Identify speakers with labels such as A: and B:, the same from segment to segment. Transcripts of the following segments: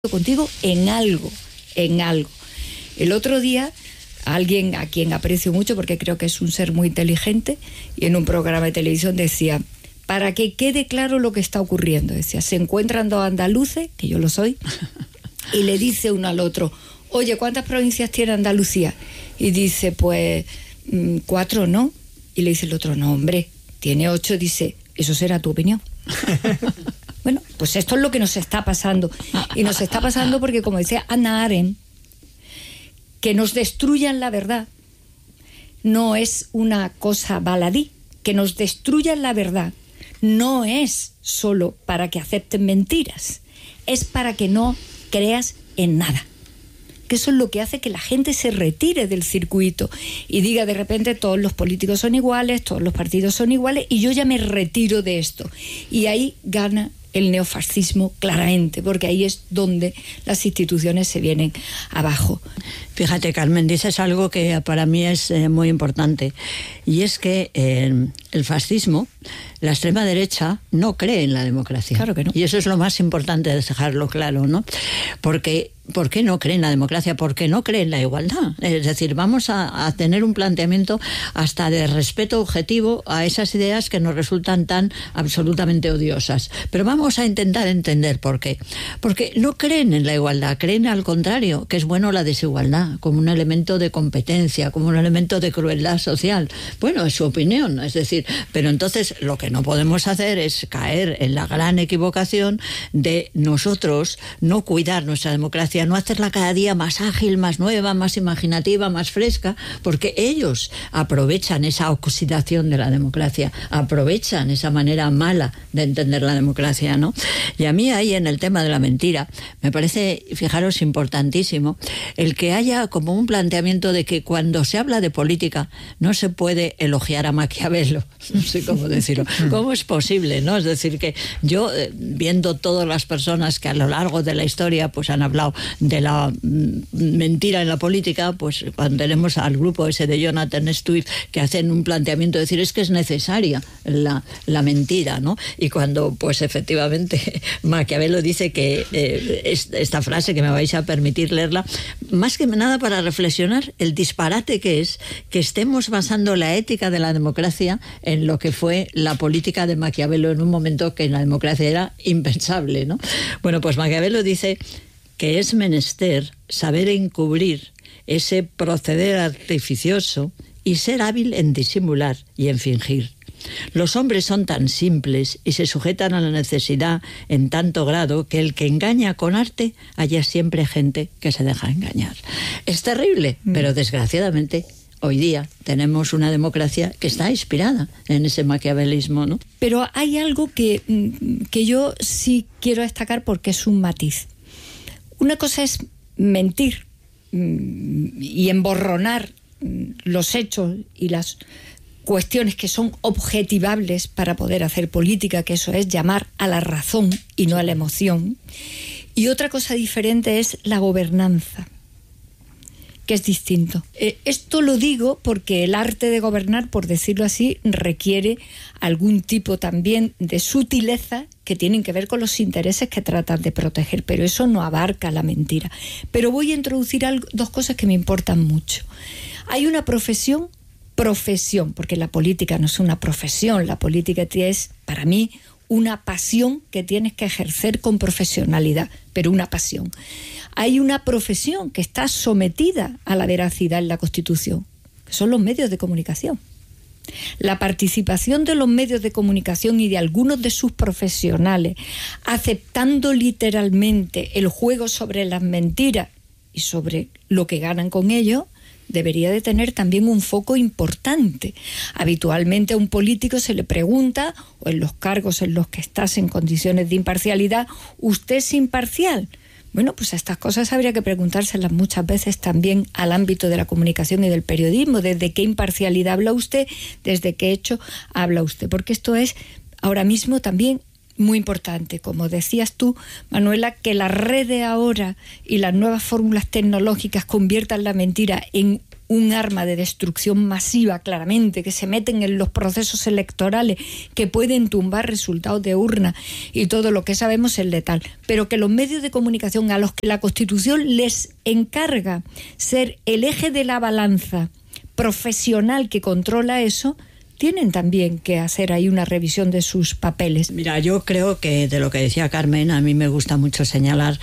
A: contigo en algo. El otro día, alguien a quien aprecio mucho porque creo que es un ser muy inteligente, y en un programa de televisión decía, para que quede claro lo que está ocurriendo, decía, se encuentran dos andaluces, que yo lo soy, y le dice uno al otro, oye, ¿cuántas provincias tiene Andalucía? Y dice, pues 4, ¿no? Y le dice el otro, no, hombre, tiene 8, dice, eso será tu opinión. Bueno, pues esto es lo que nos está pasando. Y nos está pasando porque, como decía Hannah Arendt, que nos destruyan la verdad no es una cosa baladí. Que nos destruyan la verdad no es solo para que acepten mentiras, es para que no creas en nada. Que eso es lo que hace que la gente se retire del circuito y diga de repente todos los políticos son iguales, todos los partidos son iguales y yo ya me retiro de esto. Y ahí gana el neofascismo claramente, porque ahí es donde las instituciones se vienen abajo.
B: Fíjate, Carmen, dices algo que para mí es muy importante, y es que el fascismo, la extrema derecha, no cree en la democracia.
A: Claro que no.
B: Y eso es lo más importante de dejarlo claro, ¿no? Porque ¿por qué no cree en la democracia? Porque no cree en la igualdad. Es decir, vamos a tener un planteamiento hasta de respeto objetivo a esas ideas que nos resultan tan absolutamente odiosas. Pero vamos a intentar entender por qué. Porque no creen en la igualdad, creen al contrario, que es bueno la desigualdad, como un elemento de competencia, como un elemento de crueldad social. Bueno, es su opinión, es decir, pero entonces lo que no podemos hacer es caer en la gran equivocación de nosotros no cuidar nuestra democracia, no hacerla cada día más ágil, más nueva, más imaginativa, más fresca, porque ellos aprovechan esa oxidación de la democracia, aprovechan esa manera mala de entender la democracia, ¿no? Y a mí ahí en el tema de la mentira me parece, fijaros, importantísimo el que haya como un planteamiento de que cuando se habla de política no se puede elogiar a Maquiavelo, no sé cómo decirlo, ¿cómo es posible, no? Es decir, que yo, viendo todas las personas que a lo largo de la historia pues han hablado de la mentira en la política, pues cuando tenemos al grupo ese de Jonathan Swift que hacen un planteamiento de decir es que es necesaria la mentira, ¿no? Y cuando pues efectivamente Maquiavelo dice que esta frase, que me vais a permitir leerla, más que nada para reflexionar el disparate que es que estemos basando la ética de la democracia en lo que fue la política de Maquiavelo en un momento que en la democracia era impensable, ¿no? Bueno, pues Maquiavelo dice que es menester saber encubrir ese proceder artificioso y ser hábil en disimular y en fingir. Los hombres son tan simples y se sujetan a la necesidad en tanto grado que el que engaña con arte halla siempre gente que se deja engañar. Es terrible, pero desgraciadamente hoy día tenemos una democracia que está inspirada en ese maquiavelismo, ¿no?
A: Pero hay algo que yo sí quiero destacar porque es un matiz. Una cosa es mentir y emborronar los hechos y las cuestiones que son objetivables para poder hacer política, que eso es llamar a la razón y no a la emoción. Y otra cosa diferente es la gobernanza, que es distinto. Esto lo digo porque el arte de gobernar, por decirlo así, requiere algún tipo también de sutileza que tienen que ver con los intereses que tratan de proteger, pero eso no abarca la mentira. Pero voy a introducir dos cosas que me importan mucho. Hay una profesión, porque la política no es una profesión, la política es, para mí, una pasión que tienes que ejercer con profesionalidad, pero una pasión. Hay una profesión que está sometida a la veracidad en la Constitución, que son los medios de comunicación. La participación de los medios de comunicación y de algunos de sus profesionales, aceptando literalmente el juego sobre las mentiras y sobre lo que ganan con ello, debería de tener también un foco importante. Habitualmente a un político se le pregunta, o en los cargos en los que estás en condiciones de imparcialidad, ¿usted es imparcial? Bueno, pues a estas cosas habría que preguntárselas muchas veces también al ámbito de la comunicación y del periodismo. ¿Desde qué imparcialidad habla usted? ¿Desde qué hecho habla usted? Porque esto es ahora mismo también muy importante. Como decías tú, Manuela, que las redes ahora y las nuevas fórmulas tecnológicas conviertan la mentira en un arma de destrucción masiva, claramente, que se meten en los procesos electorales, que pueden tumbar resultados de urna, y todo lo que sabemos es letal. Pero que los medios de comunicación, a los que la Constitución les encarga ser el eje de la balanza profesional que controla eso, tienen también que hacer ahí una revisión de sus papeles.
B: Mira, yo creo que de lo que decía Carmen, a mí me gusta mucho señalar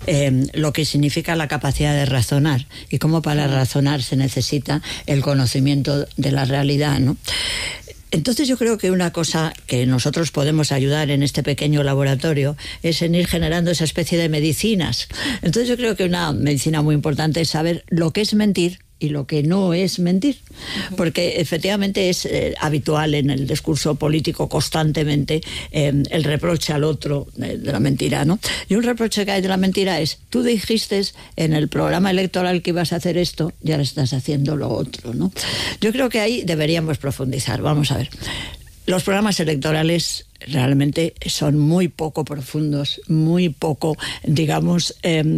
B: lo que significa la capacidad de razonar y cómo para razonar se necesita el conocimiento de la realidad, ¿no? Entonces yo creo que una cosa que nosotros podemos ayudar en este pequeño laboratorio es en ir generando esa especie de medicinas. Entonces yo creo que una medicina muy importante es saber lo que es mentir y lo que no es mentir, porque efectivamente es habitual en el discurso político constantemente el reproche al otro de la mentira, ¿no? Y un reproche que hay de la mentira es: tú dijiste en el programa electoral que ibas a hacer esto y ahora estás haciendo lo otro, ¿no? Yo creo que ahí deberíamos profundizar. Vamos a ver. Los programas electorales realmente son muy poco profundos, muy poco, digamos,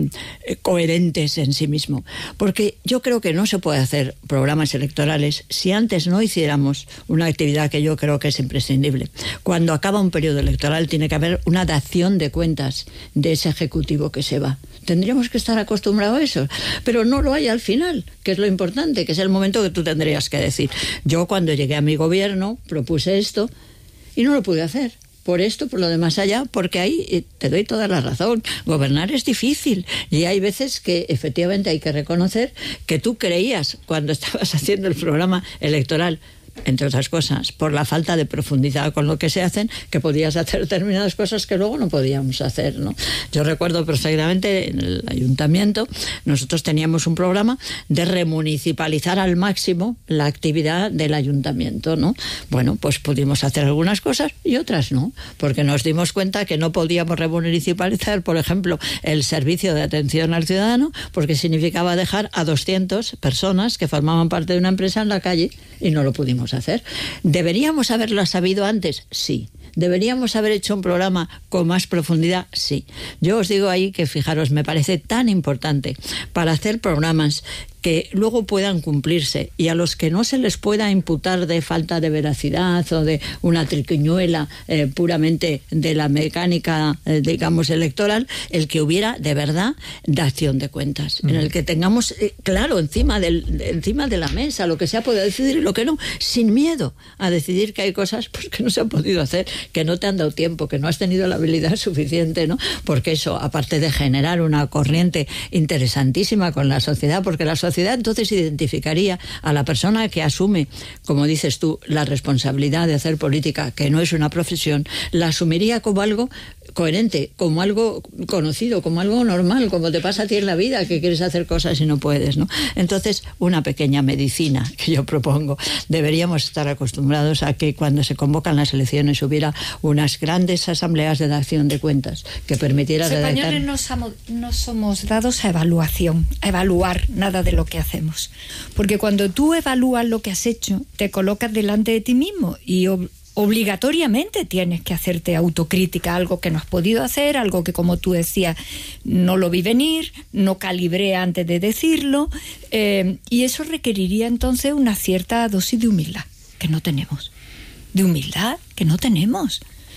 B: coherentes en sí mismo. Porque yo creo que no se puede hacer programas electorales si antes no hiciéramos una actividad que yo creo que es imprescindible. Cuando acaba un periodo electoral tiene que haber una dación de cuentas de ese ejecutivo que se va. Tendríamos que estar acostumbrados a eso, pero no lo hay al final, que es lo importante, que es el momento que tú tendrías que decir: yo cuando llegué a mi gobierno propuse esto y no lo pude hacer. Por esto, por lo de más allá, porque ahí te doy toda la razón. Gobernar es difícil y hay veces que efectivamente hay que reconocer que tú creías cuando estabas haciendo el programa electoral, entre otras cosas, por la falta de profundidad con lo que se hacen, que podías hacer determinadas cosas que luego no podíamos hacer, ¿no? Yo recuerdo perfectamente en el ayuntamiento, nosotros teníamos un programa de remunicipalizar al máximo la actividad del ayuntamiento, ¿no? Bueno, pues pudimos hacer algunas cosas y otras no, porque nos dimos cuenta que no podíamos remunicipalizar, por ejemplo, el servicio de atención al ciudadano, porque significaba dejar a 200 personas que formaban parte de una empresa en la calle y no lo pudimos hacer. ¿Deberíamos haberlo sabido antes? Sí. ¿Deberíamos haber hecho un programa con más profundidad? Sí. Yo os digo ahí que, fijaros, me parece tan importante para hacer programas que luego puedan cumplirse y a los que no se les pueda imputar de falta de veracidad o de una triquiñuela puramente de la mecánica, digamos, electoral, el que hubiera de verdad dación de cuentas, en el que tengamos claro encima de la mesa lo que se ha podido decidir y lo que no, sin miedo a decidir que hay cosas pues, que no se han podido hacer, que no te han dado tiempo, que no has tenido la habilidad suficiente, ¿no? Porque eso, aparte de generar una corriente interesantísima con la sociedad, porque la sociedad entonces identificaría a la persona que asume, como dices tú, la responsabilidad de hacer política, que no es una profesión, la asumiría como algo coherente, como algo conocido, como algo normal, como te pasa a ti en la vida, que quieres hacer cosas y no puedes, ¿no? Entonces, una pequeña medicina que yo propongo. Deberíamos estar acostumbrados a que cuando se convocan las elecciones hubiera unas grandes asambleas de dación de cuentas que permitiera redactar.
A: Los españoles no somos dados a evaluación, a evaluar nada de lo que hacemos. Porque cuando tú evalúas lo que has hecho, te colocas delante de ti mismo y obligatoriamente tienes que hacerte autocrítica, algo que no has podido hacer, algo que, como tú decías, no lo vi venir, no calibré antes de decirlo, y eso requeriría entonces una cierta dosis de humildad, que no tenemos. De humildad, que no tenemos.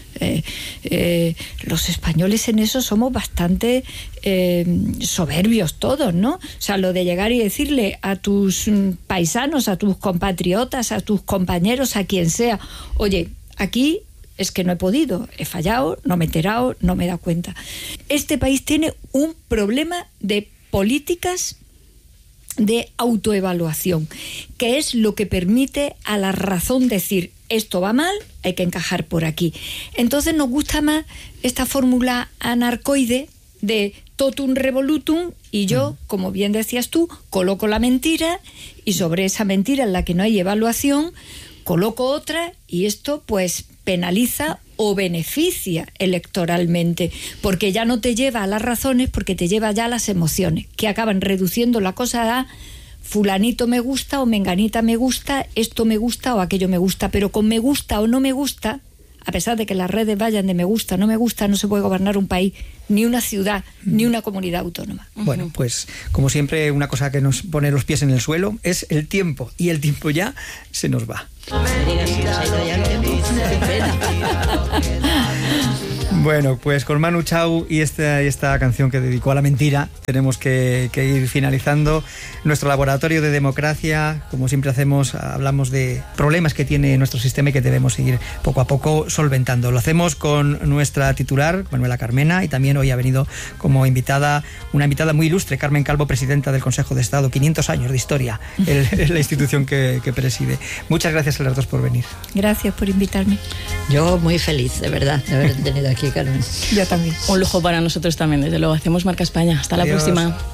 A: Los españoles en eso somos bastante soberbios todos, ¿no? O sea, lo de llegar y decirle a tus paisanos, a tus compatriotas, a tus compañeros, a quien sea: oye, aquí es que no he podido, he fallado, no me he enterado, no me he dado cuenta. Este país tiene un problema de políticas de autoevaluación, que es lo que permite a la razón decir: esto va mal, hay que encajar por aquí. Entonces nos gusta más esta fórmula anarcoide de totum revolutum, y yo, como bien decías tú, coloco la mentira y sobre esa mentira en la que no hay evaluación coloco otra, y esto pues penaliza o beneficia electoralmente, porque ya no te lleva a las razones, porque te lleva ya a las emociones, que acaban reduciendo la cosa a fulanito me gusta o menganita me gusta, esto me gusta o aquello me gusta. Pero con me gusta o no me gusta a pesar de que las redes vayan de me gusta, no se puede gobernar un país, ni una ciudad, ni una comunidad autónoma.
C: Bueno, pues como siempre, una cosa que nos pone los pies en el suelo es el tiempo, y el tiempo ya se nos va. Bueno, pues con Manu Chao y esta canción que dedicó a la mentira, tenemos que ir finalizando nuestro laboratorio de democracia. Como siempre hacemos, hablamos de problemas que tiene nuestro sistema y que debemos ir poco a poco solventando. Lo hacemos con nuestra titular, Manuela Carmena, y también hoy ha venido como invitada, una invitada muy ilustre, Carmen Calvo, presidenta del Consejo de Estado, 500 años de historia, la institución que preside. Muchas gracias a las dos por venir.
A: Gracias por invitarme.
B: Yo muy feliz, de verdad, de haber tenido aquí, Carmen.
A: Yo también.
D: Un lujo para nosotros también, desde luego. Hacemos Marca España. Hasta la próxima.